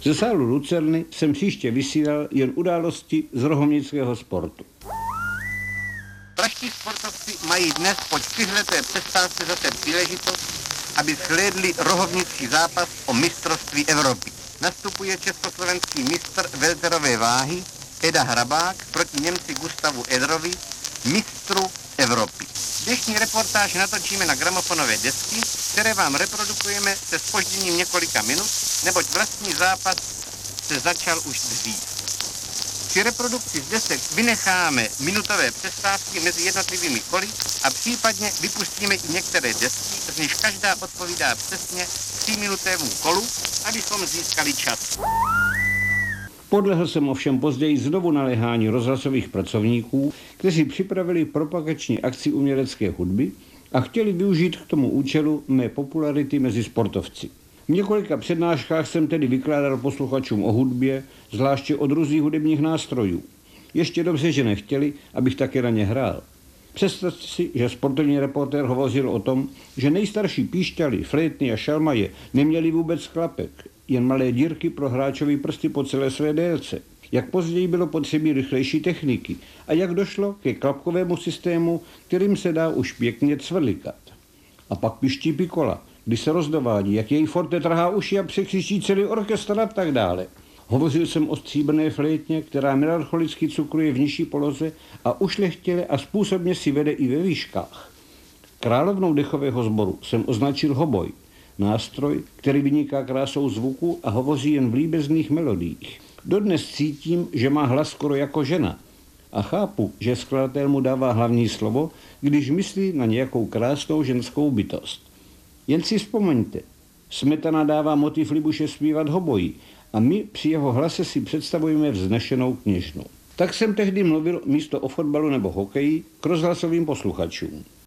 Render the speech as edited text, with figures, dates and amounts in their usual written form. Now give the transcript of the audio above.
Ze sálu Lucerny jsem příště vysílal jen události z rohovnického sportu. Pražští sportovci mají dnes po 4leté přestávce zase příležitost, aby shlédli rohovnický zápas o mistrovství Evropy. Nastupuje československý mistr welterové váhy Eda Hrabák proti Němci Gustavu Edrovi, mistru Evropy. Dnešní reportáž natočíme na gramofonové desky, které vám reprodukujeme se zpožděním několika minut, neboť vlastní zápas se začal už dřív. Při reprodukci z desek vynecháme minutové přestávky mezi jednotlivými koly a případně vypustíme i některé desky, z nichž každá odpovídá přesně 3minutému kolu, abychom získali čas. Podlehl jsem ovšem později znovu naléhání rozhlasových pracovníků, kteří připravili propagační akci umělecké hudby a chtěli využít k tomu účelu mé popularity mezi sportovci. V několika přednáškách jsem tedy vykládal posluchačům o hudbě, zvláště o druzích hudebních nástrojů. Ještě dobře, že nechtěli, abych také na ně hrál. Představte si, že sportovní reportér hovořil o tom, že nejstarší píšťaly, flétny a šalmaje neměly vůbec klapek, jen malé dírky pro hráčové prsty po celé své délce. Jak později bylo potřebí rychlejší techniky a jak došlo ke klapkovému systému, kterým se dá už pěkně cvrlikat. A pak piští pikola, kdy se rozdovádí, jak její forte trhá uši a překřičí celý orchestr a tak dále. Hovořil jsem o stříbrné flétně, která melancholicky cukruje v nižší poloze a ušlechtile a způsobně si vede i ve výškách. Královnou dechového sboru jsem označil hoboj, nástroj, který vyniká krásou zvuku a hovoří jen v líbezných melodiích. Dodnes cítím, že má hlas skoro jako žena a chápu, že skladatel mu dává hlavní slovo, když myslí na nějakou krásnou ženskou bytost. Jen si vzpomeňte, Smetana dává motiv Libuše zpívat hobojí a my při jeho hlase si představujeme vznešenou kněžnu. Tak jsem tehdy mluvil místo o fotbalu nebo hokeji k rozhlasovým posluchačům.